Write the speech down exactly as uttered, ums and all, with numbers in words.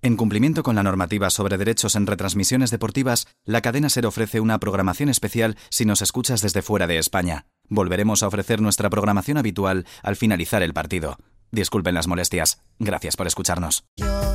En cumplimiento con la normativa sobre derechos en retransmisiones deportivas, la cadena SER ofrece una programación especial si nos escuchas desde fuera de España. Volveremos a ofrecer nuestra programación habitual al finalizar el partido. Disculpen las molestias. Gracias por escucharnos. Yo